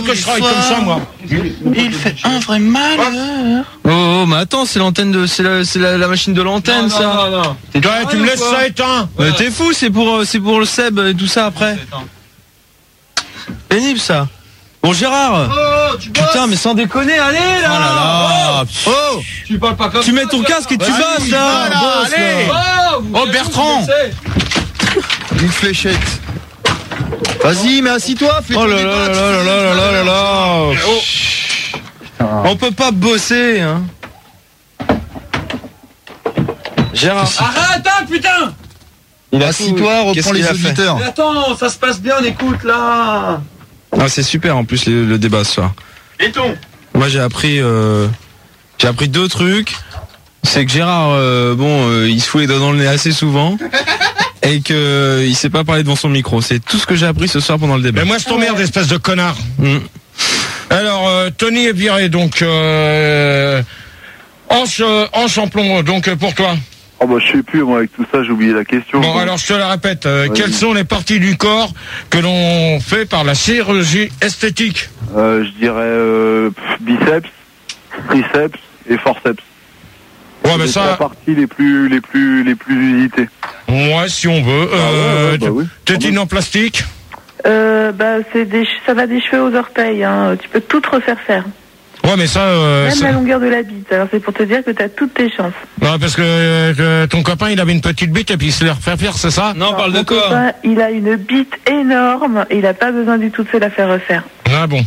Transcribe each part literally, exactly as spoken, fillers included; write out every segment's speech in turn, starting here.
Que je travaille comme ça, moi. Il fait un vrai malheur. Oh, mais attends, c'est l'antenne de, c'est la, c'est la, la machine de l'antenne, Non, ça. non, non, non. Ouais, tu me laisses ça éteint. Ouais, t'es fou, c'est pour, euh, c'est pour le Seb et tout ça après. Pénible, ça. Bon, Gérard. Oh, tu bosses. Putain, mais sans déconner, allez, là. Oh là là. Oh. Tu parles pas comme Tu mets ton casque et tu Vas-y, bosses, là. voilà, Bosse, allez. là. Oh, vous Oh, allez Bertrand. vous laisser. Une fléchette. Vas-y, mais assis-toi, fais Oh ton là débat, là tu là fais là là là là là. Oh. On peut pas bosser, hein. Gérard. Arrête, hein, putain. Il a Assis-toi, Qu'est-ce reprends qu'il les a fait auditeurs. Mais attends, ça se passe bien, on écoute, là. Ah, c'est super en plus le, le débat ce soir. Et ton. Moi j'ai appris euh, j'ai appris deux trucs. C'est que Gérard euh, bon euh, il se fout les doigts dans le nez assez souvent et que euh, il sait pas parler devant son micro. C'est tout ce que j'ai appris ce soir pendant le débat. Mais moi je t'emmerde, espèce de connard. Mm. Alors euh, Tony est viré, donc euh, Anche, euh, Anche en plomb, donc euh, pour toi. Oh bah je sais plus, moi avec tout ça j'ai oublié la question. Bon, alors je te la répète. Euh, Vas-y. quelles sont les parties du corps que l'on fait par la chirurgie esthétique? Euh, je dirais euh, biceps, triceps et forceps. Ouais, mais C'est ça, la partie les plus les plus les plus usitées. ouais, si on veut. Ah ouais, Euh, ouais, bah oui. tétine en plastique. Euh, bah, c'est des, che- ça va des cheveux aux orteils, hein. Tu peux tout te refaire faire. Ouais, mais ça, euh, Même ça- la longueur de la bite. Alors c'est pour te dire que t'as toutes tes chances. non, parce que, euh, que ton copain, il avait une petite bite et puis il se l'a refait faire, c'est ça? Non, on parle de Mon quoi? copain, il a une bite énorme et il a pas besoin du tout de se la faire refaire. Ah bon.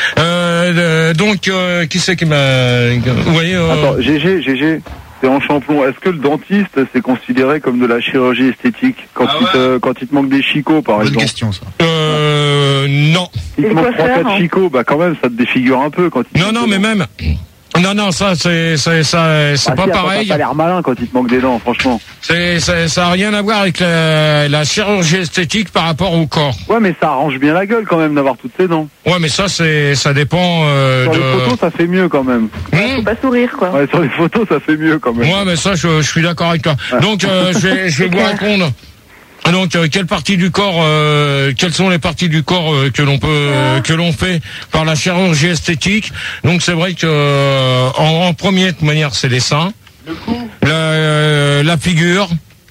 Euh, euh, donc, euh, qui c'est qui m'a... Vous voyez... Euh... Attends, G G, G G, c'est en champlon. Est-ce que le dentiste c'est considéré comme de la chirurgie esthétique quand, Ah il, ouais. te, quand il te manque des chicots par Bonne exemple? question, ça. Euh... Non. Il Et te quoi manque trois faire, quatre hein chicots, bah quand même ça te défigure un peu quand il te Non, manque non, des mais dents. même... Non, non, ça, c'est, c'est, ça, c'est Ah pas si, attends, pareil. T'as pas l'air malin quand il te manque des dents, franchement. C'est, c'est, ça a rien à voir avec la, la chirurgie esthétique par rapport au corps. Ouais, mais ça arrange bien la gueule quand même d'avoir toutes ses dents. Ouais, mais ça, c'est, ça dépend euh, Sur de... les photos, ça fait mieux quand même. Hmm Faut pas sourire, quoi. Ouais, sur les photos, ça fait mieux quand même. Ouais, mais ça, je, je suis d'accord avec toi. Donc, euh, je vais, je vais vous répondre. Donc, euh, quelle partie du corps, euh, quelles sont les parties du corps euh, que l'on peut, euh, que l'on fait par la chirurgie esthétique? Donc, c'est vrai que euh, en, en premier, de toute manière, c'est les seins, le cou, la, euh, la figure,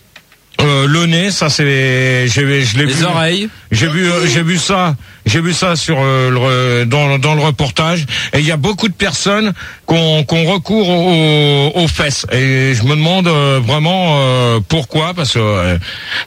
euh, le nez, ça c'est, j'ai, je l'ai Les vu, oreilles. j'ai vu, euh, j'ai vu ça, j'ai vu ça sur euh, le, dans, dans le reportage. Et il y a beaucoup de personnes qu'on qu'on recourt aux, aux fesses. Et je me demande euh, vraiment euh, pourquoi, parce que euh,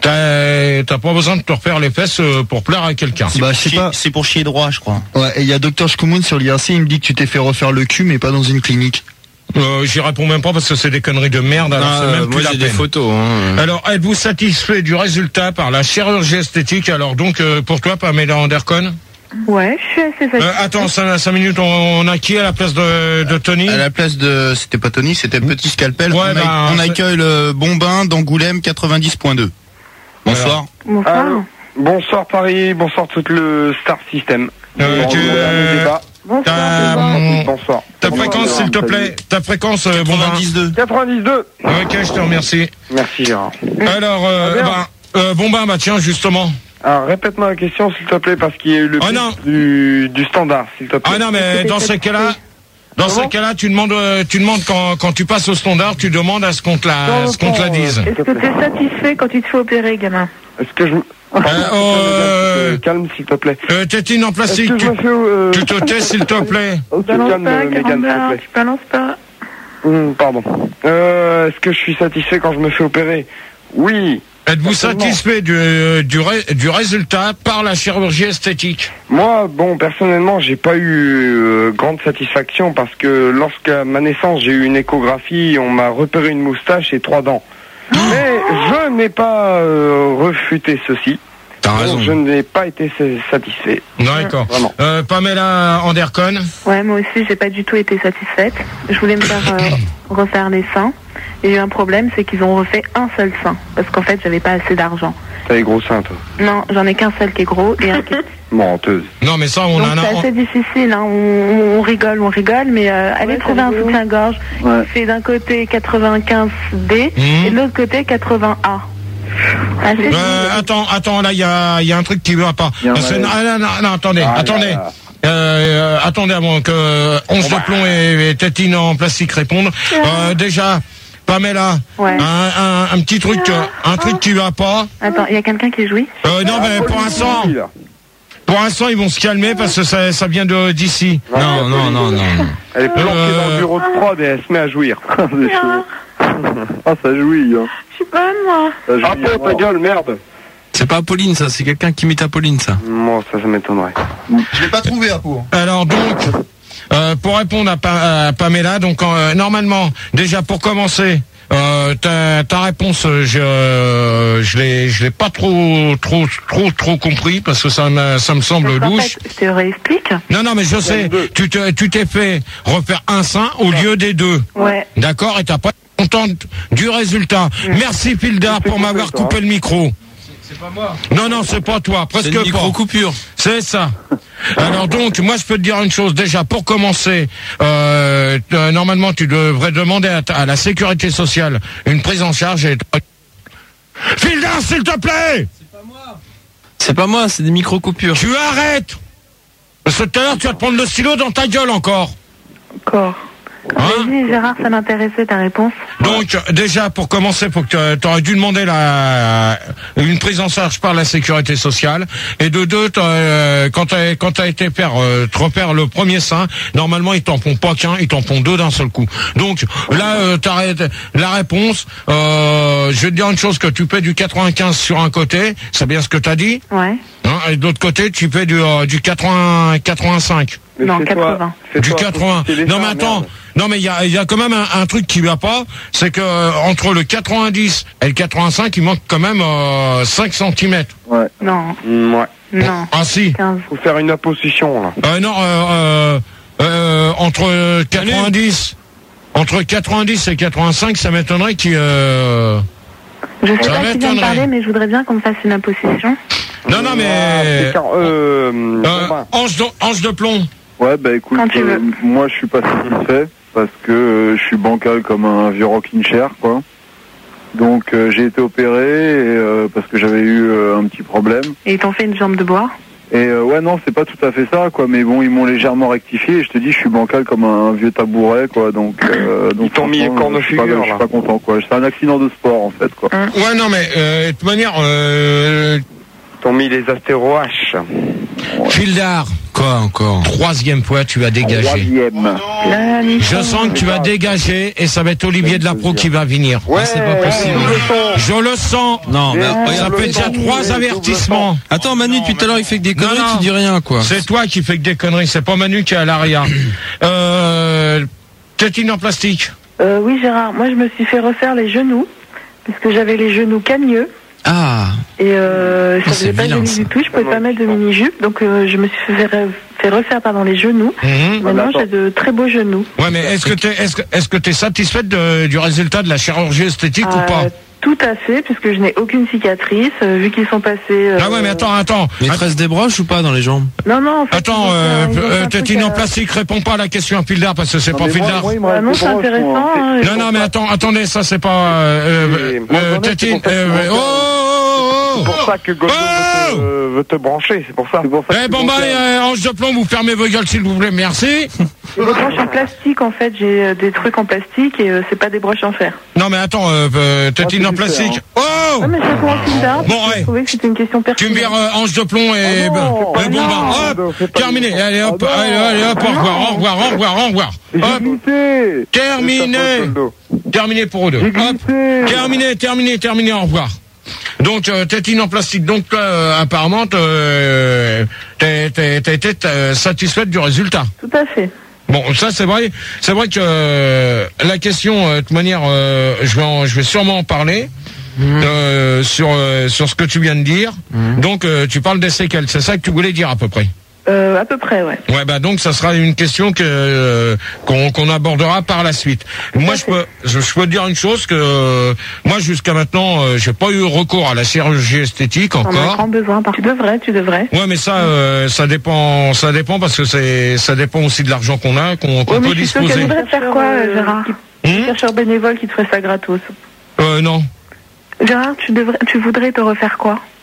t'as t'as pas besoin de te refaire les fesses euh, pour plaire à quelqu'un. Bah, je sais pas. C'est pour chier droit, je crois. Ouais, et il y a Docteur Shkumun sur l'I R C, il me dit que tu t'es fait refaire le cul, mais pas dans une clinique. Euh, J'y réponds même pas parce que c'est des conneries de merde. Alors Ah, c'est même moi plus la j'ai des peine. photos. Hein. Alors, êtes-vous satisfait du résultat par la chirurgie esthétique? Alors donc, euh, pour toi, Pamela Anderson? Ouais, je suis assez Euh, fatiguée. attends, cinq, cinq minutes, on, on a qui à la place de, de Tony? À la place de, c'était pas Tony, c'était Petit Scalpel. Ouais, on, a- bah, on c'est- accueille le Bombin d'Angoulême quatre-vingt-dix point deux. Bonsoir. Bonsoir. Allô. Bonsoir Paris, bonsoir tout le Star System. Euh, Bon, tu- le dernier débat. Bonsoir. Ta, bonsoir. hum, Bonsoir. ta Bonsoir. fréquence, s'il te plaît. Ta fréquence, euh, bon, ben. quatre-vingt-dix-deux. quatre-vingt-dix-deux. Ok, je te remercie. Merci Gérard. Alors, euh, Ah, bien. ben, euh, bon ben, bah tiens, justement. Alors répète-moi la question s'il te plaît parce qu'il y a eu le Oh, pitch non. du, du standard s'il te plaît. Ah non, mais dans ces cas-là, dans ces Comment cas-là, tu demandes, euh, tu demandes quand, quand tu passes au standard, tu demandes à ce qu'on te la, Non, à ce qu'on te la non, dise. euh, Est-ce que t'es satisfait quand tu te fais opérer, gamin? Est-ce que je me... Euh, euh, calme s'il te plaît. euh, tétine en Est-ce plastique, que je tu, me fais... Euh... tu te tais, s'il te plaît. Ok, Balance calme pas, Mégane s'il Caramba, te plaît. tu balances pas. Hum, pardon. Euh, Est-ce que je suis satisfait quand je me fais opérer? Oui. Êtes-vous Certainement. satisfait du, du, ré- du résultat par la chirurgie esthétique? Moi, bon, personnellement, j'ai pas eu euh, grande satisfaction parce que lorsqu'à ma naissance, j'ai eu une échographie, on m'a repéré une moustache et trois dents. Mais je n'ai pas euh, refuté ceci. T'as Donc, raison. je n'ai pas été sa- satisfait. D'accord. Vraiment. Euh, Pamela Anderson. Ouais, moi aussi, j'ai pas du tout été satisfaite. Je voulais me faire euh, refaire les seins. Et il y a eu un problème, c'est qu'ils ont refait un seul sein. Parce qu'en fait, j'avais pas assez d'argent. T'as les gros seins, toi. Non, j'en ai qu'un seul qui est gros et un qui est... Menteuse. Non, mais ça, on Donc en a. c'est assez difficile, hein. on, on rigole, on rigole, mais euh, allez trouver un soutien-gorge Ouais. qui fait d'un côté quatre-vingt-quinze D Mhm. et de l'autre côté quatre-vingts A. Ah, c'est Euh, attends, attends, là, il y a, il y a un truc qui va pas. Il y a un Parce que- malaise. ah, non, non, non, attendez, Ah là attendez. là. Euh, attendez avant que euh, Once de plomb et, et Tétine en plastique répondent. Euh, déjà, Pamela, Ouais. un, un, un petit truc, euh, un truc qui va pas. Attends, il y a quelqu'un qui jouit? Euh, non, mais pour l'instant, pour l'instant, ils vont se calmer parce que ça, ça vient de d'ici. Non, non, non, non. Elle est planquée Euh, dans le bureau de prod et elle se met à jouir. Ah, ça jouit. Hein. Je suis bonne, moi. Ça jouit. Ah bon, ta gueule, merde. C'est pas Apolline, ça, c'est quelqu'un qui imite Apolline, ça. Bon, ça, ça m'étonnerait. Je l'ai pas trouvé, Apo. Alors donc, euh, pour répondre à, Pa- à Pamela, donc euh, normalement, déjà pour commencer, euh, ta, ta réponse, euh, je euh, je l'ai je l'ai pas trop trop trop trop compris parce que ça me ça me semble Parce qu'en louche. fait, je te réexplique. Non non mais je sais, tu te tu t'es fait refaire un sein au lieu des deux. Ouais. D'accord, et t'as pas été contente du résultat. Merci Pildar pour m'avoir coupé le micro. C'est pas moi. Non, non, c'est pas toi, presque C'est une pas. micro-coupure. C'est ça. Alors donc, moi je peux te dire une chose. Déjà, pour commencer, euh, euh, normalement tu devrais demander à, ta- à la sécurité sociale une prise en charge. Et... Pildar, s'il te plaît. C'est pas moi, c'est des micro-coupures. Tu arrêtes. Parce que tout à l'heure tu vas te prendre le stylo dans ta gueule encore. Encore. Hein? Vas-y, Gérard, ça m'intéressait ta réponse. Donc déjà pour commencer, faut que tu aurais dû demander la une prise en charge par la sécurité sociale. Et de deux, t'as, euh, quand t'as quand t'as été faire euh, te refaire le premier sein, normalement ils t'en font pas qu'un, ils t'en font deux d'un seul coup. Donc là, euh, t'arrêtes la réponse. Euh, je vais te dire une chose, que tu paies du quatre-vingt-quinze sur un côté, c'est bien ce que t'as dit. Ouais. Hein, et de l'autre côté, tu paies du euh, du quatre-vingts quatre-vingt-cinq. Mais Non, fais-toi- quatre-vingts. fais-toi Du quatre-vingts. sauter les Non mais seins, attends, merde. non mais il y a, il y a quand même un, un truc qui va pas, c'est que euh, entre le quatre-vingt-dix et le quatre-vingt-cinq, il manque quand même euh, cinq centimètres. Ouais. Non, Mm, ouais. non. Ah si. quinze. Faut faire une apposition, là. Euh, non, euh, euh, euh, entre quatre-vingt-dix, entre quatre-vingt-dix et quatre-vingt-cinq, ça m'étonnerait qu'il. Euh... Je sais Ça pas qui vient de m'étonnerait. parler, mais je voudrais bien qu'on me fasse une imposition. Non non Ah, mais. c'est car- euh, Euh, bon, bah, ange, de, ange de plomb. Ouais, bah écoute, Quand tu euh, veux. moi je suis pas satisfait parce que euh, je suis bancal comme un vieux rocking chair, quoi. Donc euh, j'ai été opéré et, euh, parce que j'avais eu euh, un petit problème. Et ils t'ont fait une jambe de bois. Et euh, ouais, non, c'est pas tout à fait ça, quoi. Mais bon, ils m'ont légèrement rectifié et je te dis, je suis bancal comme un vieux tabouret, quoi. Donc, euh, donc Ils t'ont mis franchement, corne je suis pas- figure, Je là. suis pas content, quoi. C'est un accident de sport, en fait, quoi. Ouais non mais euh, de toute manière, euh, ils t'ont mis les astéro-H. Fildar, Quoi encore? troisième fois tu vas dégager. Troisième. La Je sens que tu vas dégager et ça va être Olivier de la Pro qui va venir. Ouais, c'est pas possible. Je le sens. Non, mais Ça regarde. fait déjà trois avertissements. Attends, Manu, depuis tout à l'heure, il fait que des conneries, Non, non. tu dis rien, quoi. C'est toi qui fais que des conneries, c'est pas Manu qui est à l'arrière. Euh, tétine en plastique. Euh, oui, Gérard, moi je me suis fait refaire les genoux, parce que j'avais les genoux cagneux, Ah, et euh, ça Oh, faisait c'est pas vilain, joli ça. du tout, je pouvais pas mettre de mini-jupe, donc euh, je me suis fait, re- fait refaire pardon, les genoux. Mhm. Maintenant j'ai de très beaux genoux. Ouais, mais est-ce que t'es, est-ce que, est-ce que t'es satisfaite de- du résultat de la chirurgie esthétique ou pas? Euh, tout à fait, puisque je n'ai aucune cicatrice, euh, vu qu'ils sont passés... euh, Ah ouais, mais attends, attends. maîtresse des broches ou pas dans les jambes? Non, non, en fait, Attends, ils ont fait euh, un- ils ont fait euh, un tétine truc en à- plastique, réponds pas à la question à Pildar parce que c'est Non, pas mais moi- Pildar. moi, il me Ah reste non, des c'est broches, intéressant. moi. hein, Non, non, mais attends, attendez, ça c'est pas. Euh, euh, Et moi, euh, j'en ai, c'est tétine. pour ça que euh, je oh, oh, oh, C'est pour ça que Godot Oh veut, te, veut te brancher, c'est pour ça. C'est pour ça que Eh je bon suis bah, bancal. euh, ange de plomb, vous fermez vos gueules s'il vous plaît, merci. Des broches en plastique, en fait, j'ai euh, des trucs en plastique et euh, c'est pas des broches en fer. Non mais attends, euh, euh, tétine Ah, en c'est plastique. super, Oh Ouais, mais c'est pour un fil d'art. Bon, ouais. Je trouvais que c'était une question Tu me pertinente. vires euh, ange de plomb et Ah non, bah, euh, bon non, bah, non, hop, c'est pas terminé. bon. Allez hop, Ah non. allez, allez hop, au revoir, au revoir, au revoir, au revoir. Mais Hop, J'ai glissé. terminé. Terminé. Terminé pour eux deux. J'ai Hop, glissé. terminé, terminé, terminé, au revoir. Donc, euh, tétine en plastique. Donc, là, euh, apparemment, euh, t'es, t'es, t'es, t'es, t'es satisfaite du résultat. Tout à fait. Bon, ça c'est vrai. C'est vrai que euh, la question, euh, de toute manière, euh, je vais, en, je vais sûrement en parler euh, sur euh, sur ce que tu viens de dire. Donc, euh, tu parles des séquelles. C'est ça que tu voulais dire à peu près. Euh, à peu près, ouais. Ouais, bah donc ça sera une question que euh, qu'on qu'on abordera par la suite. Moi, je peux je, je peux te dire une chose que euh, moi jusqu'à maintenant, euh, j'ai pas eu recours à la chirurgie esthétique T'en as encore. grand besoin. par- Tu devrais, tu devrais. Ouais, mais ça, euh, ça dépend, ça dépend parce que c'est, ça dépend aussi de l'argent qu'on a, qu'on qu'on Ouais, mais peut je suis sûre disposer. qu'elle voudrait faire quoi, euh, Gérard Hum Chercheur bénévole qui te ferait ça gratos. Euh, non. Gérard, tu devrais, tu voudrais te refaire quoi?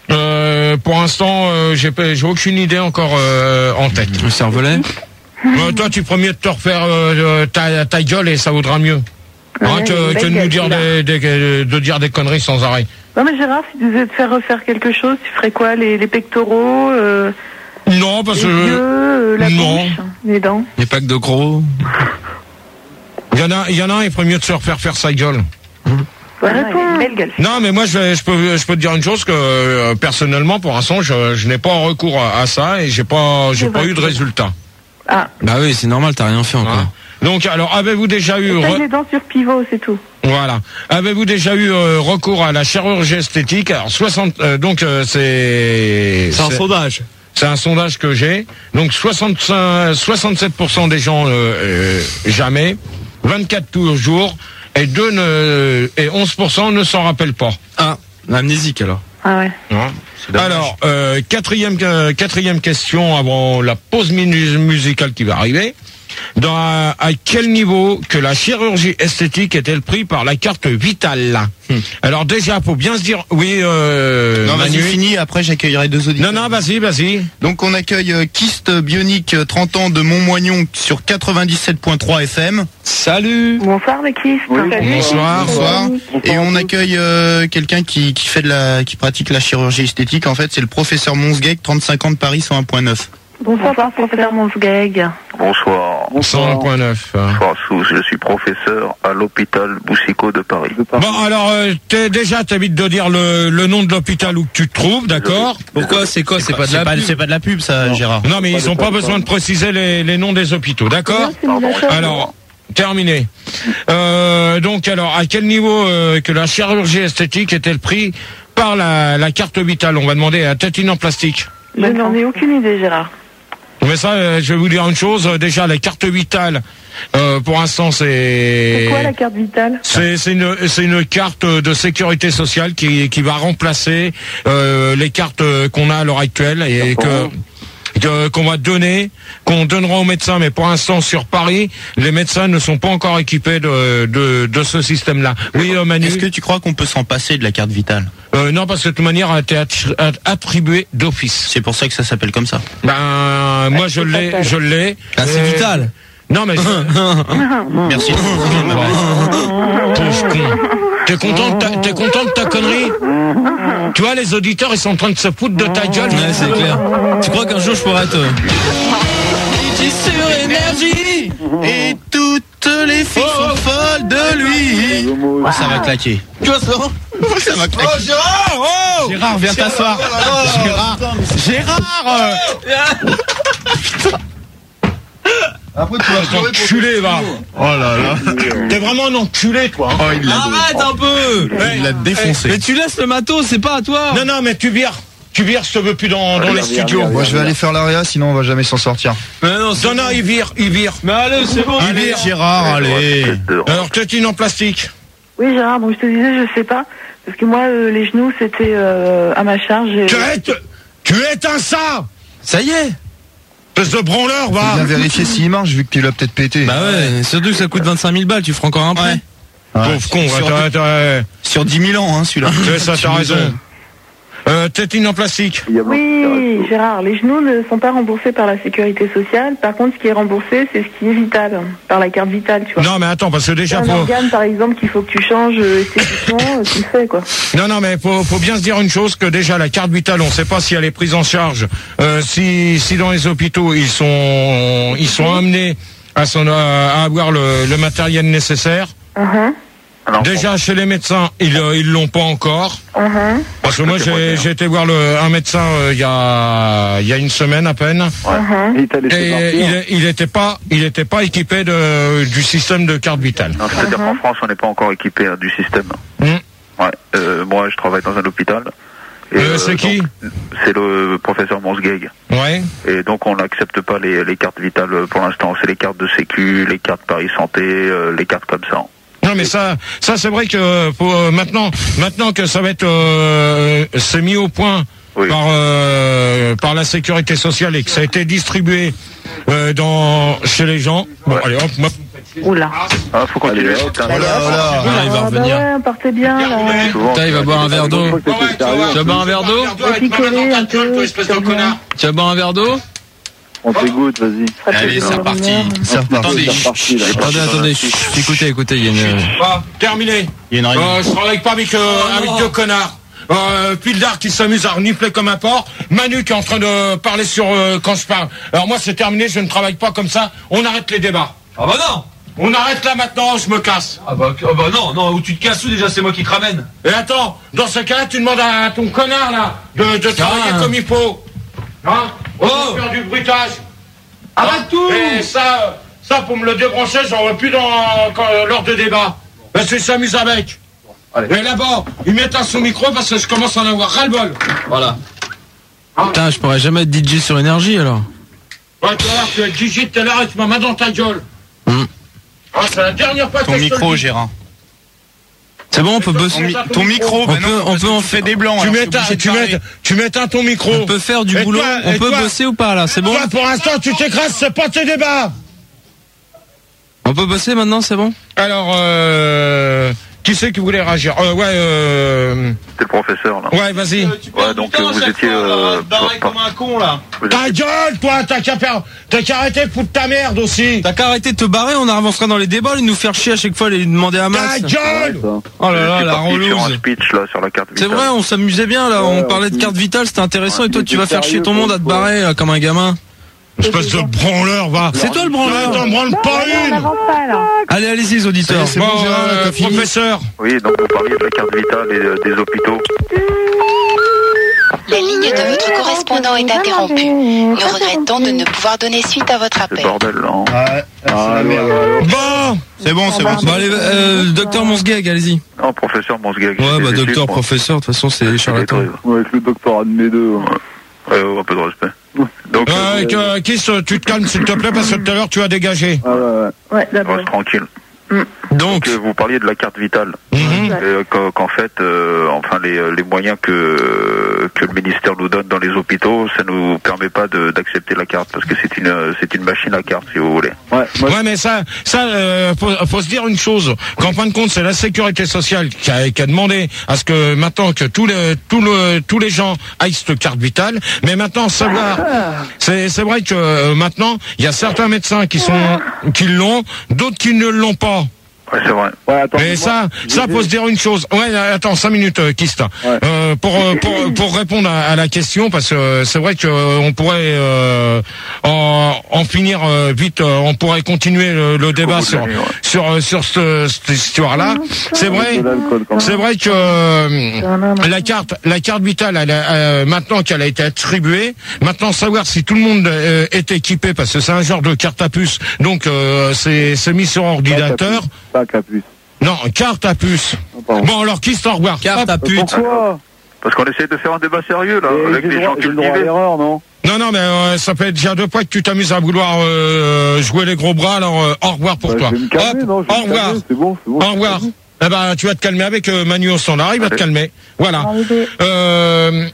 Euh, pour l'instant, euh, j'ai pas- j'ai aucune idée encore euh, en tête. Le cervelet. Euh, toi, tu prends mieux de te refaire euh, ta, ta gueule et ça vaudra mieux. Hein, Ouais, que, belle que de nous gueule, dire celui-là. des, des- de dire des conneries sans arrêt. Non mais Gérard, si tu devais te faire refaire quelque chose, tu ferais quoi? Les, les pectoraux, euh, Non, parce les que yeux, euh, la non. bouche, les dents. Les packs de gros. il y en a, il y en a un, il ferait mieux de se refaire faire sa gueule. Ouais, réponds. Belle gueule. Non, mais moi, je, vais- je peux, je peux te dire une chose que euh, personnellement, pour l'instant, je, je n'ai pas recours à, à ça et j'ai pas, j'ai C'est pas vrai. eu de résultat. Ah, Bah oui, c'est normal, t'as rien fait encore. Hein. Donc, alors, avez-vous déjà eu, taille re- les dents sur pivot, c'est tout. voilà, avez-vous déjà eu euh, recours à la chirurgie esthétique? Alors, soixante, euh, donc euh, c'est, C'est un sondage. c'est un sondage que j'ai. Donc, soixante-cinq, soixante-sept pour cent des gens euh, euh, jamais, vingt-quatre toujours, et deux ne, et onze pour cent ne s'en rappellent pas. Ah, amnésique alors. Ah ouais. Hein. dommage. Alors, euh, quatrième, euh, quatrième question avant la pause minu- musicale qui va arriver. Dans, à quel niveau que la chirurgie esthétique est-elle prise par la carte vitale? Hmm. Alors déjà, faut bien se dire, oui, euh, Non, vas-y, Manu. fini, après j'accueillerai deux auditeurs. Non, non, vas-y, vas-y. Donc on accueille euh, Kyste Bionique, euh, trente ans de Montmoignon sur quatre-vingt-dix-sept point trois F M. Salut. Bonsoir les kisses. Oui, Salut. bonsoir. Bonsoir. Et on accueille euh, quelqu'un qui, qui fait de la, qui pratique la chirurgie esthétique. En fait, c'est le professeur Monsguec, trente-cinq ans de Paris, cent un point neuf. Bonsoir, professeur Monsgeg. Bonsoir. cent un point neuf. Bonsoir, Sous. Je suis professeur à l'hôpital Boussicot de Paris. Bon, alors, euh, t'es, déjà, t'évites de dire le, le nom de l'hôpital où que tu te trouves, d'accord? Pourquoi? C'est quoi? C'est pas de la pub. C'est pas de la pub, ça, Gérard. Non, mais ils n'ont pas besoin de préciser les, les noms des hôpitaux, d'accord? Alors, terminé. Euh, donc, alors, à quel niveau euh, que la chirurgie esthétique est-elle prise par la, la carte vitale? On va demander à Tétine en plastique. Je n'en ai aucune idée, Gérard. Mais ça, euh, je vais vous dire une chose. euh, Déjà, la carte vitale, euh, pour l'instant, c'est... C'est quoi la carte vitale? C'est c'est une c'est une carte de sécurité sociale qui qui va remplacer euh, les cartes euh, qu'on a à l'heure actuelle et que que- qu'on va donner, qu'on donnera aux médecins, mais pour l'instant sur Paris, les médecins ne sont pas encore équipés de de, de ce système-là. Oui, euh, Manu. Est-ce que tu crois qu'on peut s'en passer de la carte vitale? Euh, non, parce que de toute manière, elle a été attri- att- attribuée d'office. C'est pour ça que ça s'appelle comme ça. Ben moi je l'ai, je l'ai. Ah, c'est Euh, vital. Non mais Merci. pauvre con. T'es content de ta, t'es content de ta connerie? Tu vois, les auditeurs, ils sont en train de se foutre de ta gueule. Ouais, c'est clair. Tu crois qu'un jour je pourrais être... sur énergie. Et toutes les filles sont folles de lui. Oh, ça va claquer. Tu vois ça? Ça va claquer. Oh, Gérard! Oh! Gérard, viens t'asseoir. Gérard. Gérard. Après, tu vas pleurer pour Enculé, va. Oh là là. T'es vraiment un enculé, toi. Oh, il l'a Arrête un peu! il l'a défoncé. Mais tu laisses le matos, c'est pas à toi! Non, non, mais tu vires. Tu vires, je te veux plus dans, dans les studios. Moi, je vais aller faire l'area, sinon on va jamais s'en sortir. Mais non, c'est Non, non, il vire, il vire. Mais allez, c'est bon! Allez, Gérard, allez. Alors, tétine en plastique. Oui, Gérard, donc je te disais, je sais pas. Parce que moi, euh, les genoux, c'était euh, à ma charge. et- Tu es, tu es un ça. Ça y est! Espèce de branleur, Faut va. bien vérifier s'il marche, vu que tu l'as peut-être pété. Bah ouais, surtout que ça coûte vingt-cinq mille balles, tu feras encore un prêt. Ouais. Pauvre con, Sur t'as, t'as, Sur dix mille ans, hein, celui-là. tu sais, ça, t'as raison. Euh, tétine en plastique. Oui, Gérard, les genoux ne sont pas remboursés par la sécurité sociale. Par contre, ce qui est remboursé, c'est ce qui est vital, par la carte vitale, tu vois. Non, mais attends, parce que déjà, Un faut... organe, par exemple, qu'il faut que tu changes euh, esthétiquement, euh, tu le fais, quoi. Non, non, mais faut, faut bien se dire une chose, que déjà la carte vitale, on ne sait pas si elle est prise en charge, euh, si, si dans les hôpitaux ils sont, ils sont amenés à, son, à avoir le, le matériel nécessaire. Uh-huh, Alors, Déjà chez les médecins, ils euh, ils l'ont pas encore. uh-huh, Parce que moi j'ai j'ai été voir le, un médecin euh, il y a il y a une semaine à peine. uh-huh. Et t'as laissé Et partir. il il était pas il était pas équipé de du système de carte vitale. non, c'est-à-dire qu'en France, on n'est pas encore équipé hein, du système. Hmm. Ouais. Euh, moi, je travaille dans un hôpital. Et, Euh, c'est qui donc, C'est le professeur Monsgueg. Ouais. Et donc, on n'accepte pas les, les cartes vitales pour l'instant. C'est les cartes de sécu, les cartes Paris Santé, euh, les cartes comme ça. Non mais ça, ça c'est vrai que pour, euh, maintenant, maintenant que ça va être, euh, c'est mis au point Oui. par euh, par la sécurité sociale et que ça a été distribué euh, dans chez les gens. Bon Ouais. allez hop, moi, vous me faites Oula. Ah, faut continuer. Allez, hop. putain. Oh là, oh là. Ah, il va Ah, revenir. Bah ouais, partez bien, là. Souvent, Putain, il va boire un verre d'eau. Ouais, ouais, tu vas voir, Tu vas boire un verre d'eau avec Picoler ma un dans ta gueule, peu, toi, espèce de c'est connard. Tu vas boire un verre d'eau On t'écoute, vas-y. Allez, c'est reparti. C'est reparti. Attendez, C'est reparti, là. Attendez, attendez, chut, écoutez, écoutez, il y a une... Bon, terminé. Il y a une réunion. Euh, je travaille pas avec, euh, avec deux connards. Euh, Pildar qui s'amuse à renifler comme un porc. Manu qui est en train de parler sur euh, quand je parle. Alors moi c'est terminé, je ne travaille pas comme ça. On arrête les débats. Ah bah non. On arrête là maintenant, je me casse. Ah bah, ah bah non, non, où tu te casses où déjà, c'est moi qui te ramène. Et attends, dans ce cas-là, tu demandes à ton connard là de, de travailler Ah. comme il faut. Hein? On Oh. va faire du bruitage. Arrête tout. Et ça, ça pour me le débrancher, j'en veux plus dans quand, lors de débat. Parce que je s'amuse avec. Et là-bas, il m'éteint son micro parce que je commence à en avoir ras-le-bol. Voilà. Putain, je pourrais jamais être D J sur énergie alors. Ouais, tout à l'heure, tu es D J tout à l'heure et tu m'as main dans ta gueule. Hmm. Ah, c'est la dernière fois Ton que je te micro, le dis. Gérard. C'est bon, on peut Ton, bosser. mi- ton micro, On bah peut- non, on parce peut que en tu fais faire- des blancs. Tu alors je suis m'éteins, obligé de tu parler. m'éteins, tu m'éteins ton micro. On peut faire du Et boulot, toi, on et peut toi bosser ou pas là, c'est bon? Toi, pour l'instant, tu t'écrases, c'est pas tes débats. On peut bosser maintenant, c'est bon? Alors, euh, qui c'est qui voulait réagir? Euh, ouais, euh, C'est le professeur, là. ouais, vas-y. Ouais, donc euh, vous étiez... Euh, barré par- comme un con là. vous Ta étiez- gueule, toi, t'as qu'à faire, t'as qu'à arrêter de foutre ta merde aussi. T'as qu'à arrêter de te barrer, on avancera dans les débats, et nous faire chier à chaque fois, les demander à Ta Max. gueule. vous Oh là là, étiez la parti sur un relouse. speech, là, sur la carte C'est vitale. vrai, on s'amusait bien là, on Ouais, parlait de on- carte vitale, c'était intéressant, Ouais, et toi tu vas faire sérieux, chier ton monde à te quoi. barrer là, comme un gamin. Espèce de branleur, va. C'est toi le branleur. T'en branle pas On une. n'avance pas, là. Allez, allez-y les auditeurs. C'est Bon, bon, Gérard, euh, t'as fini. professeur. Oui, donc vous parliez de la carte vitale et euh, des hôpitaux. La ligne de votre correspondant est interrompue. Nous regrettons de ne pouvoir donner suite à votre C'est appel. le bordel, là. hein. Ouais, c'est la Allô, merde. allô, allô. Bon. C'est bon, c'est bon. Bon allez, euh, docteur Monsgag, allez-y. Non, professeur Monsgag. Ouais, bah j'ai des docteur, chiffres, moi. professeur, de toute façon c'est charlatan. Ouais, avec le doctorat de mes deux. hein. Ouais, ouais, un peu de respect. Donc, Euh, euh, que- Kiss, tu te calmes s'il te plaît parce que tout à l'heure tu as dégagé. Ah ouais, ouais. Ouais, d'abord. reste tranquille. Donc, Donc, euh, vous parliez de la carte vitale. Mhm. Euh, qu'en qu'en fait, euh, enfin les, les moyens que que le ministère nous donne dans les hôpitaux, ça nous permet pas de- d'accepter la carte parce que c'est une c'est une machine à carte si vous voulez. Ouais, moi, Ouais, mais ça, ça, euh, faut, faut se dire une chose. Qu'en fin de compte, c'est la sécurité sociale qui a, qui a demandé à ce que maintenant que tous les, tous le, tous les gens aillent cette carte vitale. Mais maintenant, savoir, c'est, c'est vrai que euh, maintenant, il y a certains médecins qui sont, qui l'ont, d'autres qui ne l'ont pas. Ouais, c'est vrai. ouais, attends. Et moi, ça, j'ai- ça faut se dire une chose. Ouais, attends, cinq minutes, euh, Kist. Ouais. Euh, pour, euh, pour pour répondre à, à la question, parce que euh, c'est vrai que euh, on pourrait euh, en, en finir euh, vite. euh, on pourrait continuer le, le débat bout de sur la nuit, ouais. sur euh, sur ce- cette histoire-là. C'est vrai. de l'alcool, quand même. C'est vrai que euh, la carte, la carte vitale, elle a, euh, maintenant qu'elle a été attribuée, maintenant savoir si tout le monde euh, est équipé, parce que c'est un genre de carte à puce, donc euh, c'est c'est mis sur ordinateur. Pas capuce. Non, carte à puce. Ah, pardon. Bon, alors qui se revoir carte à pute. Pourquoi Parce qu'on essaie de faire un débat sérieux là, Et avec j'ai des le gens droit- j'ai le droit à cultivés. l'erreur, non? Non, non, mais euh, ça fait déjà deux fois que tu t'amuses à vouloir euh, jouer les gros bras, alors euh, au revoir pour Bah, toi. Je vais me calmer, Hop, non? Je vais au me revoir. calmer, c'est bon, c'est bon. Au revoir. Eh ben, tu vas te calmer avec euh, Manu au standard, il va te Allez. calmer. Voilà. Arrivé. Euh,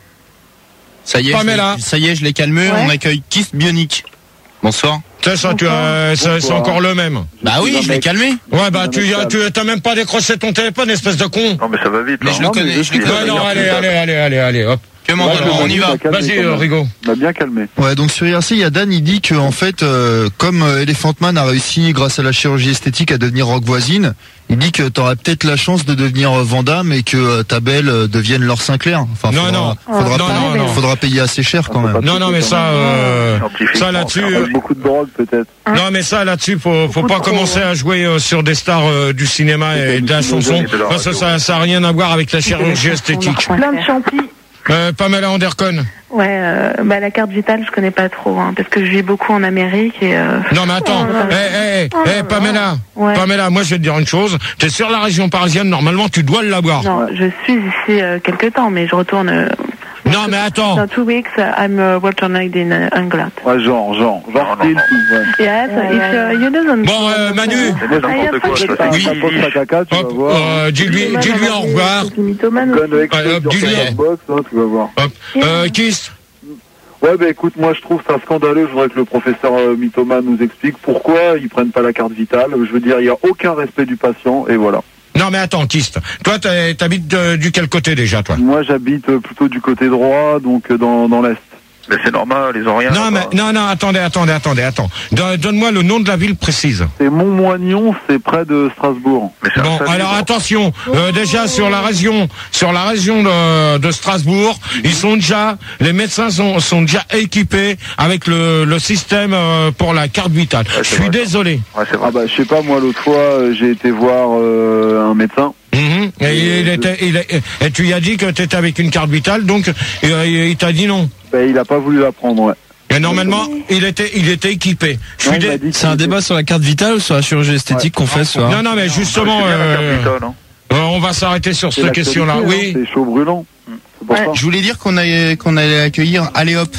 Ça y est, je Pamela. l'ai- ça y est, je l'ai calmé. Ouais. On accueille Kiss Bionic. Bonsoir. c'est ça, tu as, c'est c'est Bonsoir. encore le même. Bah oui, je l'ai calmé. Ouais, bah tu, mec tu t'as même pas décroché ton téléphone, espèce de con. Non mais ça va vite Mais là. je le hein. connais, mais je le je- connais. Ouais, non, allez, allez, allez, allez, allez, hop. Comment Ouais, alors, on y va. Vas-y, euh, Rigo. On m'a bien calmé. Ouais, donc sur I R C, il y a Dan, il dit que en fait, euh, comme euh, Elephant Man a réussi grâce à la chirurgie esthétique à devenir rock voisine, il dit que t'aurais peut-être la chance de devenir euh, Van Damme et que euh, ta belle euh, devienne Laure Sinclair. Enfin, Non, faudra, non. faudra, Non, payer, non, non. faudra payer assez cher quand même. Non, non, mais ça, euh, Scientifiquement, ça là-dessus, c'est un euh, Avec beaucoup de drogue, peut-être. non, mais ça là-dessus, faut, faut pas commencer à jouer euh, sur des stars euh, du cinéma et de la chanson, de la parce que radio. ça, ça a rien à voir avec la chirurgie esthétique. Plein de champis. Euh, Pamela Andercon. Ouais, euh, bah la carte vitale, je connais pas trop, hein, parce que je vis beaucoup en Amérique et. Euh... Non, mais attends, Oh, eh, eh, eh, Pamela, Ouais. Pamela, moi je vais te dire une chose, t'es sur la région parisienne, normalement tu dois l'avoir. Non, je suis ici euh, quelque temps, mais je retourne. Euh, Non, mais attends. dans two weeks, uh, I'm uh, returning in uh, England. Ouais, genre, genre, genre, Non, non, style, non. tout, ouais. Yes, if uh, you doesn't. Bon, euh, Manu. C'est n'importe quoi. ça, T'as c'est- ta pote, ta caca, tu vas Hop, voir. euh, dis-lui, dis-lui au revoir. Mythomane Conne avec Ouais, hop, sur dis-lui. ta box, hein, tu vas voir. Hop, euh, Kiss. Ouais, bah écoute, moi je trouve ça scandaleux. Je voudrais que le professeur euh, Mythomane nous explique pourquoi ils prennent pas la carte vitale. Je veux dire, il n'y a aucun respect du patient, et voilà. Non mais attends, Kist, toi t'as- t'habites de- du quel côté déjà, toi? Moi j'habite euh, plutôt du côté droit, donc euh, dans, dans l'Est. Mais c'est normal, ils ont rien. Non mais non non attendez attendez attendez attends. Don- Donne-moi le nom de la ville précise. C'est Montmoignon, c'est près de Strasbourg. Mais c'est Bon, alors attention, euh, déjà sur la région, sur la région de, de Strasbourg, ils sont déjà, les médecins sont, sont déjà équipés avec le, le système euh, pour la carte vitale. Je suis désolé. Ouais, c'est vrai. Ah bah je sais pas, moi l'autre fois euh, j'ai été voir euh, un médecin. Mhm. Et, il était, il est- et tu lui as dit que tu étais avec une carte vitale, donc euh, il, il t'a dit non. Bah, il a pas voulu la prendre, ouais. Et normalement, il était, il était équipé. Je Non, suis il m'a dé- dit que C'est un c'était- débat sur la carte vitale ou sur la chirurgie esthétique qu'on fait ce soir? Non non mais justement, C'est bien la carte euh, vitale, hein. euh, on va s'arrêter sur c'est cette question-là. l'actualité, Oui. hein, c'est chaud brûlant. C'est pour Ouais. ça. Je voulais dire qu'on allait, qu'on allait accueillir Aléop,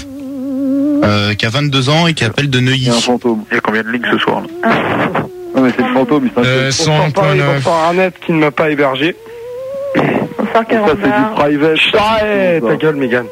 euh, qui a vingt-deux ans et qui appelle de Il Neuilly. y a un fantôme. Il y a combien de lignes ce soir là? Non mais c'est le fantôme, il Euh, s'inquiète. cent Bonsoir Paris, neuf. bonsoir Arnett qui ne m'a pas hébergé. Bonsoir, Ça c'est du Carambar. private. Arrête, ta gueule, Mégane.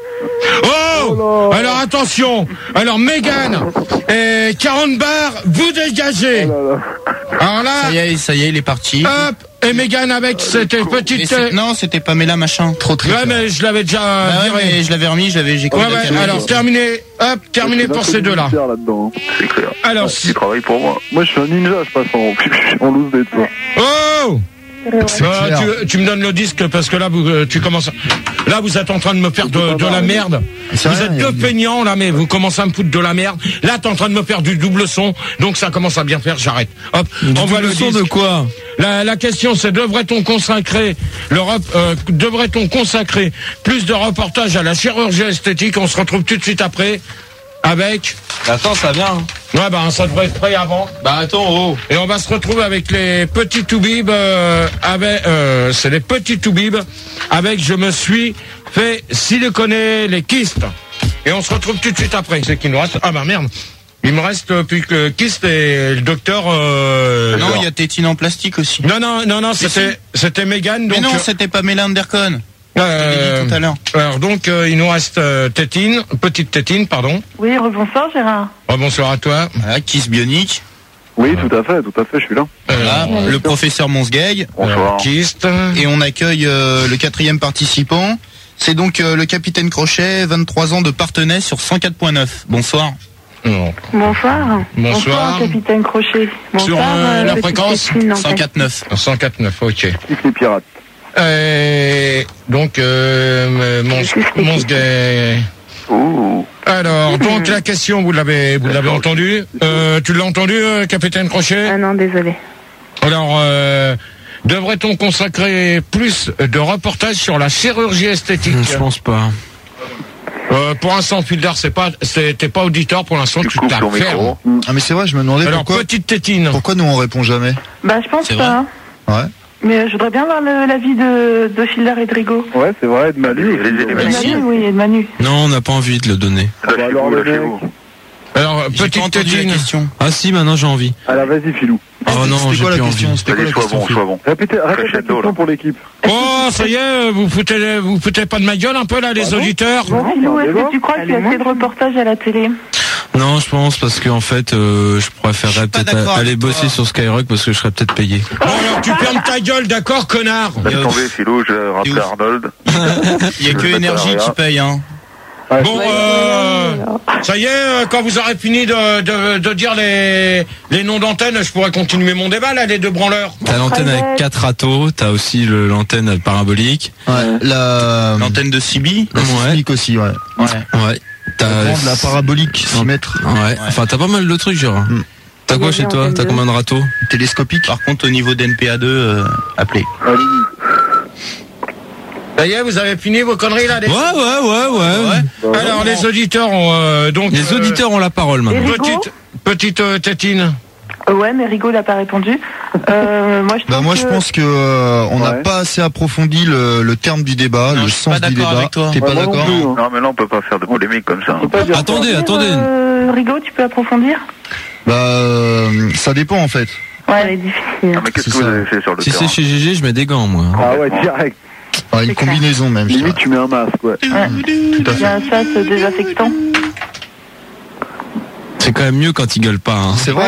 Oh, alors attention. Alors Mégane et quarante bars, vous dégagez. Alors là, Ça y est, ça y est, il est parti. hop, et Mégane avec cette Et petite. c'est- non, c'était Pamela machin. Trop triste. Ouais, mais je l'avais déjà Bah ouais, viré. mais je l'avais remis, je l'avais, j'ai Ouais, collé la ouais, caméra. alors terminé, hop, terminé pour ces deux-là. Là-dedans. C'est clair. Alors, Ils si- travaillent pour moi. Moi je suis un ninja, je passe en, en loose day, toi. oh, C'est Euh, clair. tu, tu me donnes le disque parce que là, vous, euh, tu commences. Là, vous êtes en train de me faire de, de la merde. C'est Vous vrai, êtes il y a- deux peignants là, mais vous commencez à me foutre de la merde. Là, t'es en train de me faire du double son, donc ça commence à bien faire. J'arrête. Hop, envoie le Le son disque. de quoi? La, la question, c'est devrait-on consacrer l'Europe, euh, devrait-on consacrer plus de reportages à la chirurgie esthétique? On se retrouve tout de suite après avec. Attends, ça vient. Ouais, bah ça devrait être prêt avant. Bah attends, oh. Et on va se retrouver avec les petits toubibs, euh, avec, euh, c'est les petits toubibs, avec je me suis fait siliconer les kystes. Et on se retrouve tout de suite après. C'est qu'il nous reste. Ah bah merde. Il me reste euh, plus que kyste et le docteur. Euh, Non, il y a tétine en plastique aussi. non, non, non, non, c'était, c'était Mégane. Mais Donc, non, euh, c'était Pamela Andercon. euh, dit tout à l'heure. alors donc, euh, il nous reste euh, Tétine, petite Tétine, pardon. Oui, rebonsoir, Gérard. Oh, bonsoir à toi. Voilà, Kiss Bionique. Oui, tout à fait, tout à fait, je suis là. Voilà, le professeur Monsgeg. Bonsoir. Kyste. Et on accueille euh, le quatrième participant. C'est donc euh, le capitaine Crochet, vingt-trois ans de Partenay sur cent quatre point neuf. Bonsoir. Non. Bonsoir. Bonsoir. capitaine Crochet. Bonsoir, Sur, euh, la petite fréquence Tétine en cent quatre neuf. cent quatre neuf, ok. Kiss les pirates. Euh, donc, euh, mon, mon sgay. Ouh. Alors, donc la question, vous l'avez, vous l'avez entendu. Euh, tu l'as entendu, euh, capitaine Crochet? Ah non, désolé. Alors, euh, devrait-on consacrer plus de reportages sur la chirurgie esthétique? Je pense pas. Euh, pour l'instant, Fulder, c'est pas, c'est- t'es pas auditeur pour l'instant, Tu tu coupes ton t'affermes. micro. Ah mais c'est vrai, je me demandais Alors, pourquoi, petite tétine. pourquoi nous on répond jamais. Bah, je pense C'est pas. Ouais. Mais euh, je voudrais bien voir le- l'avis de, de Schiller et de Rigaud. Ouais, c'est vrai, de Manu. Les- les- les- Et de Merci. Manu, oui, et de Manu. Non, on n'a pas envie de le donner. bah alors, Lâchez-vous, le lâchez-vous. mec. Alors, J'ai pas petite entendu la tétine. question. Ah si, maintenant j'ai envie. Alors vas-y, Filou. Oh non, C'était j'ai quoi la plus envie. question C'était quoi Allez, la sois question bon, Phil sois bon. Répétez, répétez la Crescendo, question là. pour l'équipe. Oh, ça y est, vous foutez, vous foutez pas de ma gueule un peu là, les auditeurs? Bon, Philou, est-ce que tu crois qu'il y a assez de reportages à la télé? Non, je pense parce qu'en fait, euh, je préférerais Je suis pas peut-être d'accord aller avec bosser toi. sur Skyrock parce que je serais peut-être payé. Bon, alors, tu fermes ta gueule, d'accord, connard? Laisse tomber, Philou, je vais rappeler ouf. Arnold. Il y a que Énergie qui paye, hein. Ouais, Bon, euh, ça y est, euh, quand vous aurez fini de, de, de dire les, les noms d'antenne, je pourrais continuer mon débat, là, les deux branleurs. T'as l'antenne avec quatre râteaux, t'as aussi le- l'antenne parabolique. Ouais. La L'antenne de Sibi. la sismique aussi, ouais. Ouais. Ouais. T'as Prendre la parabolique, six mètres. Ouais. Enfin, t'as pas mal de trucs, genre. Mm. T'as quoi chez toi? T'as combien de râteaux? Télescopique. Par contre, au niveau d'N P A deux, euh, appelez. allez. Ça y est, vous avez fini vos conneries, là, les... Ouais, ouais, ouais, ouais. Alors, les auditeurs ont, euh, donc... Les euh, auditeurs ont la parole maintenant. Et Rigaud Petite, petite euh, tétine. Euh, Ouais, mais Rigaud n'a pas répondu. Euh, moi, je Bah trouve moi que... je pense que euh, on n'a Ouais. pas assez approfondi le, le terme du débat, Non, le je suis sens pas du d'accord débat. avec toi. T'es Ouais, pas moi non d'accord plus, hein. Non, mais là, on peut pas faire de polémique comme ça. Faut pas dire ça. Attendez, attendez. Euh, Rigaud, tu peux approfondir? Bah euh, ça dépend en fait. Ouais, elle est difficile. Ah, mais qu'est-ce C'est que vous ça. avez fait sur le Si terrain c'est chez G G, je mets des gants, moi. Ah ouais, direct. Ah, une combinaison même. je Limite, dirais. tu mets un masque, ouais. Ouais. Tout à Il y a fait. un sas désaffectant. quand même mieux quand il gueule pas. Hein. C'est vrai.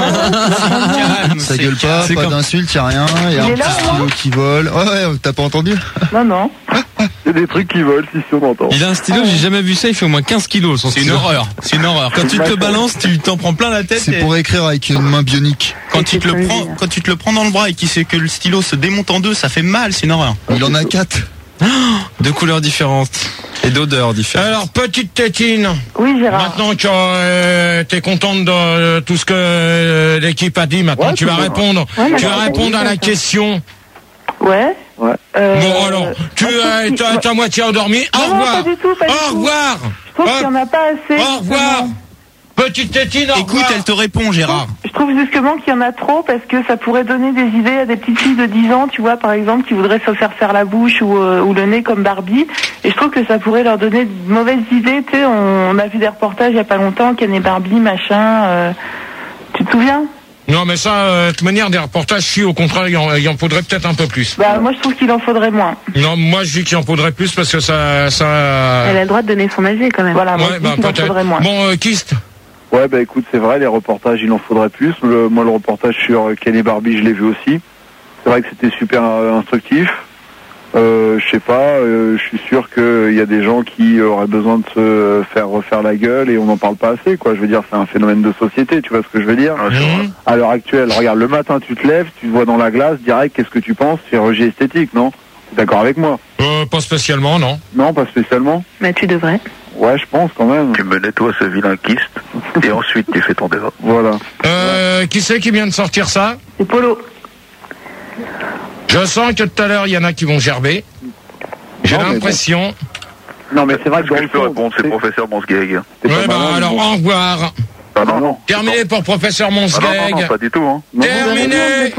Ça gueule pas, C'est pas quand- d'insultes, y a rien. Y a Il un est là, petit stylo qui vole. Ouais, ouais, t'as pas entendu? Non, non. Il y a des trucs qui volent, si, si on entend. Il a un stylo, j'ai jamais vu ça, il fait au moins quinze kilos son C'est une stylo. horreur. C'est une horreur. Quand tu te le balances, tu t'en prends plein la tête. C'est et- pour écrire avec une main bionique. Quand tu te le C'est prends, crazy. quand tu te le prends dans le bras et qu'il sait que le stylo se démonte en deux, ça fait mal, c'est une horreur. Il en a quatre. De couleurs différentes et d'odeurs différentes. Alors, petite tétine. Oui, Gérard. Maintenant que euh, t'es contente de euh, tout ce que euh, l'équipe a dit, maintenant Ouais, tu vas tout va. répondre. Ouais, mais tu vas alors, répondre à la ça. question. Ouais. Ouais. Euh, Bon alors, tu moi, je trouve euh, qu'il- t'as t'as moitié endormi. Au Non, non, revoir. pas du tout, pas du Au tout. revoir. Je trouve qu'il y en a pas assez. Au revoir. justement. Petite tétine. Au Écoute, revoir. elle te répond, Gérard. Je trouve justement qu'il y en a trop parce que ça pourrait donner des idées à des petites filles de dix ans, tu vois, par exemple, qui voudraient se faire faire la bouche ou, euh, ou le nez comme Barbie. Et je trouve que ça pourrait leur donner de mauvaises idées. Tu sais, on, on a vu des reportages il y a pas longtemps, Ken et Barbie, machin. euh, tu te souviens? Non mais ça, euh, de toute manière, des reportages, si au contraire, il en, il en faudrait peut-être un peu plus. Bah, moi, je trouve qu'il en faudrait moins. Non, moi je dis qu'il en faudrait plus parce que ça... ça... Elle a le droit de donner son avis quand même. Voilà, moi, Ouais, je dis bah qu'il en peut-être. faudrait moins. Bon, euh, Kist. Ouais, bah écoute, c'est vrai, les reportages, il en faudrait plus. Le, moi, le reportage sur euh, Ken et Barbie, je l'ai vu aussi. C'est vrai que c'était super euh, instructif. Euh, je sais pas, euh, je suis sûr qu'il y a des gens qui auraient besoin de se faire refaire la gueule et on n'en parle pas assez, quoi. Je veux dire, c'est un phénomène de société, tu vois ce que je veux dire? Mmh. À l'heure actuelle, regarde, le matin, tu te lèves, tu te vois dans la glace, direct, qu'est-ce que tu penses? Chirurgie esthétique, non? T'es d'accord avec moi? Euh, pas spécialement, non. Non, pas spécialement? Mais tu devrais. Ouais, je pense quand même. Tu me nettoies ce vilain kyste et ensuite tu fais ton débat. Voilà. Euh, qui c'est qui vient de sortir ça? C'est Polo. Je sens que tout à l'heure, il y en a qui vont gerber. J'ai Non, mais l'impression. Non, mais c'est vrai que Est-ce dans que le je peux fond, répondre? C'est c'est- professeur Monsgeg. c'est Ouais, pas bah malin, mais alors, bon. au revoir. Ah non, non. Terminé pour professeur Ah non, non, Monsgeg. non, pas du tout. Hein. Non, Terminé,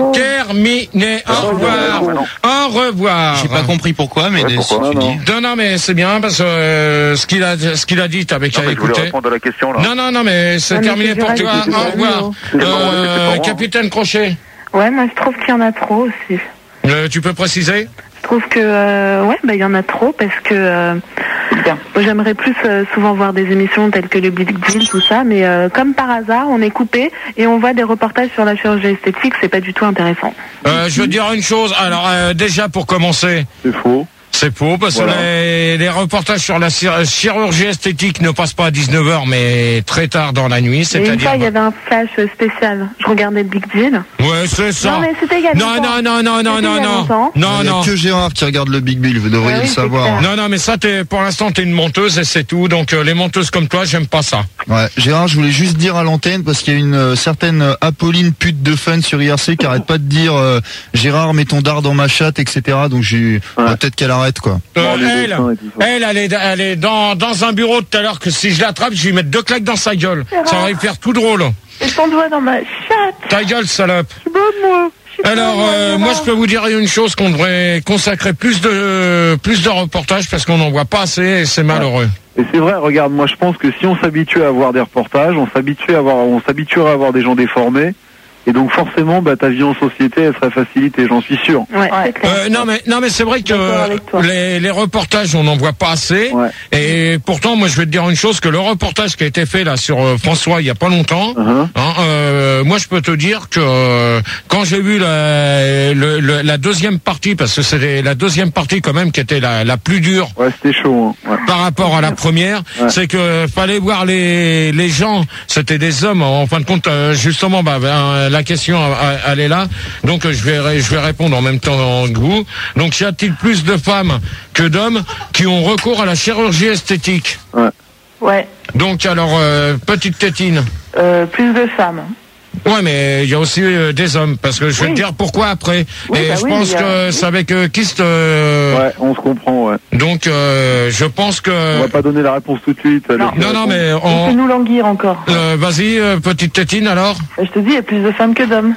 terminé. Au revoir. Au revoir. J'ai pas compris pourquoi, mais Ouais, si pourquoi tu Non, dis. Non, non, mais c'est bien parce que euh, ce qu'il a, ce qu'il a dit, t'avais Non, qu'à mais je voulais écouter. répondre à la question là. Non, non, non, mais c'est Non, mais terminé c'est pour Gérard toi. qui dit Au ça, revoir. non. C'est pas moi, c'est Euh, pas moi. Capitaine Crochet, Ouais, moi, je trouve qu'il y en a trop aussi. euh, tu peux préciser? Je trouve que euh, ouais, bah il y en a trop parce que euh, bon, j'aimerais plus euh, souvent voir des émissions telles que le Big Deal, tout ça, mais euh, comme par hasard, on est coupé et on voit des reportages sur la chirurgie esthétique, c'est pas du tout intéressant. Euh, je veux dire une chose. Alors, euh, déjà pour commencer, C'est faux. c'est faux parce Voilà. que les, les reportages sur la chir- chirurgie esthétique ne passent pas à dix-neuf heures, mais très tard dans la nuit, Et une c'est-à-dire. fois, il y avait un flash spécial. Je regardais le Big Deal. Ouais, c'est ça. Non, mais c'était il y a Non, longtemps. non, non, non, non, C'était non, il y a non, longtemps. non, Il y a non. que Gérard qui regarde le Big Bill, vous devriez Ah oui, le c'est savoir. clair. Non, non, mais ça, t'es, pour l'instant, t'es une menteuse et c'est tout. Donc, euh, les menteuses comme toi, j'aime pas ça. Ouais, Gérard, je voulais juste dire à l'antenne parce qu'il y a une euh, certaine euh, Apolline pute de fun sur I R C qui arrête pas de dire euh, Gérard, mets ton dard dans ma chatte, et cetera. Donc j'ai bah, peut-être qu'elle arrête quoi. Euh, Dans les elle, dessins et tout ça. elle, elle est, elle est dans, dans un bureau tout à l'heure que si je l'attrape, je vais lui mettre deux claques dans sa gueule. Ça va lui faire tout drôle. Et ton doigt dans ma chatte. Ta gueule, salope. Je suis bonne, moi. Je suis Alors, bonne, euh, moi, je peux vous dire une chose, qu'on devrait consacrer plus de, plus de reportages parce qu'on n'en voit pas assez et c'est malheureux. Et c'est vrai, regarde, moi je pense que si on s'habituait à voir des reportages, on s'habituait à avoir, on s'habituerait à avoir des gens déformés, et donc forcément, bah, ta vie en société, elle serait facilitée, j'en suis sûr. Ouais, c'est clair. Euh, non mais non mais c'est vrai que D'accord avec toi. les, les reportages on n'en voit pas assez Ouais. et pourtant moi je vais te dire une chose que le reportage qui a été fait là sur euh, François il y a pas longtemps Uh-huh. hein, euh, moi je peux te dire que euh, quand j'ai vu la, le, le- la deuxième partie parce que c'était la deuxième partie quand même qui était la, la plus dure Ouais, c'était chaud. Hein. Ouais. par rapport à la première, Ouais. c'est que fallait voir les les gens, c'était des hommes en fin de compte euh, justement bah, ben, la question euh, elle est là. Donc euh, je vais je vais répondre en même temps que vous. Donc y a-t-il plus de femmes que d'hommes qui ont recours à la chirurgie esthétique? Ouais. Donc alors euh, petite tétine. Euh, plus de femmes. Ouais, mais il y a aussi euh, des hommes parce que je vais Oui. te dire pourquoi après. Oui, et bah je oui, pense il y a- que c'est avec euh, Kist. euh, Ouais, on se comprend, ouais. Donc euh, je pense que. On va pas donner la réponse tout de suite. Non. Non, non, mais On on. peut nous languir encore. Euh, vas-y, euh, petite tétine alors. Je te dis, il y a plus de femmes que d'hommes.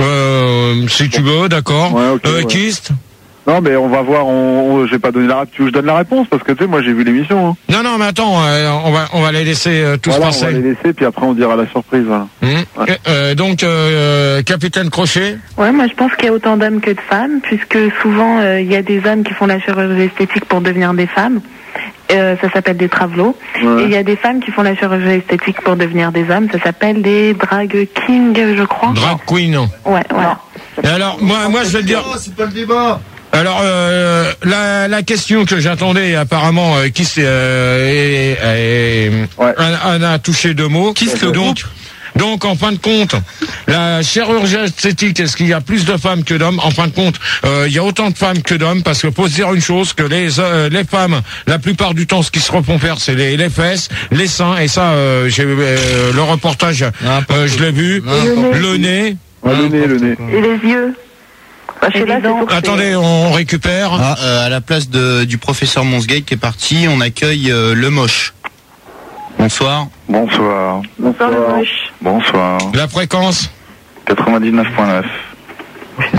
Euh, si tu veux, d'accord. Ouais, ok, euh, ouais. Kist. Non, mais on va voir, on, on- j'ai pas donné la réponse. Tu veux que je donne la réponse? Parce que tu sais, moi j'ai vu l'émission. Hein. Non, non, mais attends, euh, on va, on va les laisser euh, tous Voilà, on passer. va les laisser, puis après on dira la surprise. Voilà. Hum. Ouais. Euh, donc, euh, Capitaine Crochet. Ouais, moi je pense qu'il y a autant d'hommes que de femmes, puisque souvent euh, il y a des hommes qui font la chirurgie esthétique pour devenir des femmes. Euh, ça s'appelle des travelots. Ouais. Et il y a des femmes qui font la chirurgie esthétique pour devenir des hommes. Ça s'appelle des drag king, je crois. Drag queen. Ouais, ouais. Et alors, moi, moi, je vais te dire. C'est pas le débat. Alors, euh, la, la question que j'attendais, apparemment, euh, qui s'est, euh, est- est- Ouais. en a touché deux mots. Qui se le donc, donc, en fin de compte, la chirurgie esthétique, est-ce qu'il y a plus de femmes que d'hommes? En fin de compte, euh, il y a autant de femmes que d'hommes, parce que faut se dire une chose, que les euh, les femmes, la plupart du temps, ce qu'ils se refont faire, c'est les, les fesses, les seins, et ça, euh, j'ai euh, le reportage, euh, je l'ai vu, le nez. Ouais, le nez, le nez. Et les yeux. Bah, je sais pas, c'est pour que Attendez, on récupère. Ah, euh, à la place de, du professeur Monsgay qui est parti, on accueille euh, le moche. Bonsoir. Bonsoir. Bonsoir, le moche. Bonsoir. La fréquence. quatre-vingt-dix-neuf virgule neuf.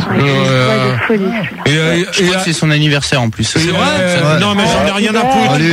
Euh, Ouais, de folie, celui-là. et, euh, Je et- crois que c'est son anniversaire en plus. c'est vrai, Ouais, euh, ça- non mais j'en ai rien à Allez, foutre.